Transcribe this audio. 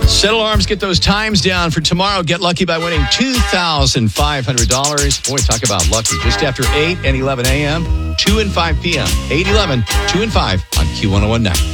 Set alarms, get those times down for tomorrow. Get lucky by winning $2,500. Boy, talk about lucky. Just after 8 and 11 a.m., 2 and 5 p.m. 8, 11, 2 and 5 on Q101.9.